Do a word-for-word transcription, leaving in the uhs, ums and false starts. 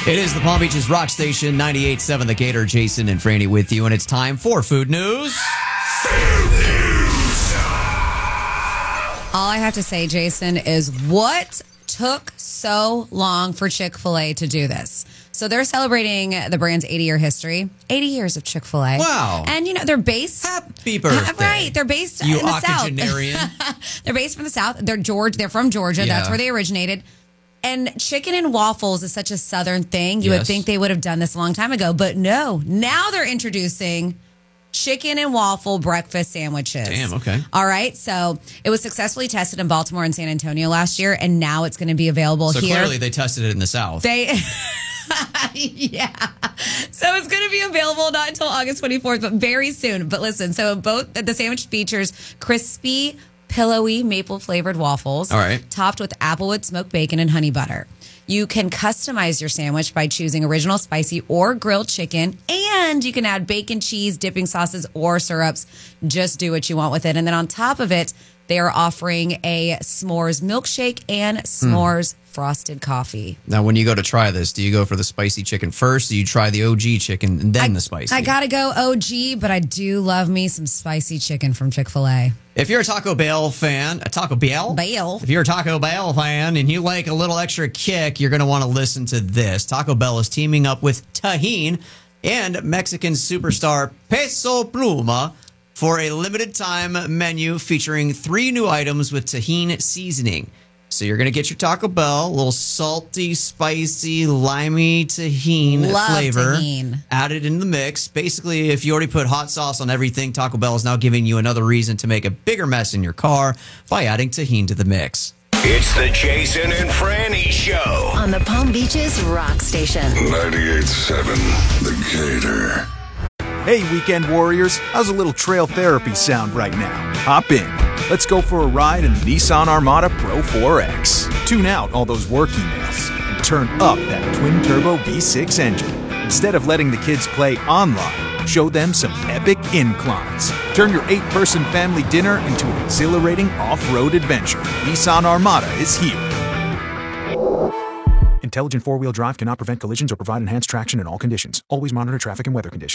It is the Palm Beaches Rock Station, ninety-eight point seven The Gator. Jason and Franny with you, and it's time for Food News. Food News! All I have to say, Jason, is what took so long for Chick-fil-A to do this? So they're celebrating the brand's eighty-year history. eighty years of Chick-fil-A. Wow. And, you know, they're based... Happy birthday. Right. They're based you in the octogenarian. South. They're based from the South. They're George. They're from Georgia. Yeah. That's where they originated. And chicken and waffles is such a Southern thing. You Yes. would think they would have done this a long time ago. But no. Now they're introducing chicken and waffle breakfast sandwiches. Damn, okay. All right. So it was successfully tested in Baltimore and San Antonio last year. And now it's going to be available So here. clearly they tested it in the South. They... yeah. So it's going to be available not until August twenty-fourth, but very soon. But listen, so both the sandwich features crispy, pillowy maple flavored waffles. All right. Topped with applewood smoked bacon and honey butter. You can customize your sandwich by choosing original spicy or grilled chicken, and you can add bacon, cheese, dipping sauces, or syrups. Just do what you want with it. And then on top of it, they are offering a s'mores milkshake and s'mores frosted coffee. Now, when you go to try this, do you go for the spicy chicken first? Do you try the O G chicken and then I, the spicy? I gotta go O G, but I do love me some spicy chicken from Chick-fil-A. If you're a Taco Bell fan, a Taco Bell? Bell. If you're a Taco Bell fan and you like a little extra kick, you're going to want to listen to this. Taco Bell is teaming up with Tajín and Mexican superstar Peso Pluma for a limited time menu featuring three new items with Tajín seasoning. So you're going to get your Taco Bell, a little salty, spicy, limey Tajín Love flavor Tajín. added in the mix. Basically, if you already put hot sauce on everything, Taco Bell is now giving you another reason to make a bigger mess in your car by adding Tajín to the mix. It's the Jason and Franny Show on the Palm Beaches Rock Station. ninety-eight point seven The Gator. Hey, weekend warriors, how's a little trail therapy sound right now? Hop in. Let's go for a ride in the Nissan Armada Pro four X. Tune out all those work emails and turn up that twin-turbo V six engine. Instead of letting the kids play online, show them some epic inclines. Turn your eight-person family dinner into an exhilarating off-road adventure. Nissan Armada is here. Intelligent four-wheel drive cannot prevent collisions or provide enhanced traction in all conditions. Always monitor traffic and weather conditions.